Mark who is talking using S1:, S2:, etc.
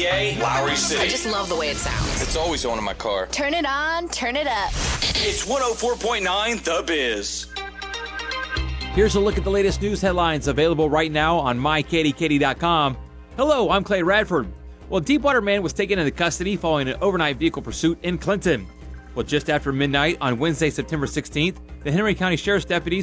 S1: KDTA, Lowry City.
S2: I just love the way it sounds.
S3: It's always on in my car.
S2: Turn it on, turn it up.
S1: It's 104.9 The Biz.
S4: Here's a look at the latest news headlines available right now on mykdkd.com. Hello, I'm Clay Radford. Well, Deepwater man was taken into custody following an overnight vehicle pursuit in Clinton. Well, just after midnight on Wednesday, September 16th, the Henry County Sheriff's deputies